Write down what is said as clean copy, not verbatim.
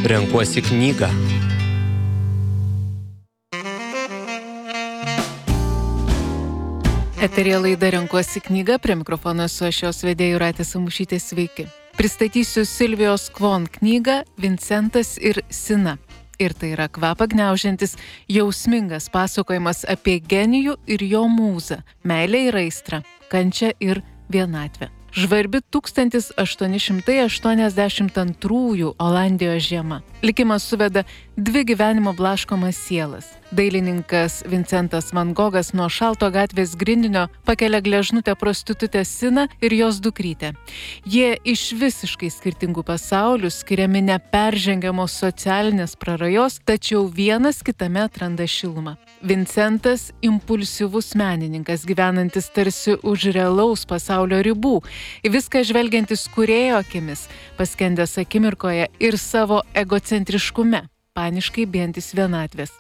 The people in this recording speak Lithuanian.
Renkuosi knygą. Eteryje laida Renkuosi knygą, prie mikrofono esu aš jos vedėja Jūratė Samušytė, sveiki. Pristatysiu Silvijos Kvon knygą Vincentas ir Sina. Ir tai yra kvapą gniaužiantis, jausmingas pasakojimas apie genijų ir jo mūzą, meilę ir aistrą, kančią ir vienatvę. Žvarbi 1882 Olandijos žiema. Likimas suveda dvi gyvenimo blaškomas sielas. Dailininkas Vincentas Van Gogas nuo Šalto gatvės grindinio pakelia gležnutę prostitutę Siną ir jos dukrytę. Jie iš visiškai skirtingų pasaulių, skiriami neperžengiamos socialinės prarajos, tačiau vienas kitame atranda šilumą. Vincentas – impulsyvus menininkas, gyvenantis tarsi už realaus pasaulio ribų, į viską žvelgiantis kūrėjo akimis, paskendęs akimirkoje ir savo egocentriškume, paniškai bijantis vienatvės.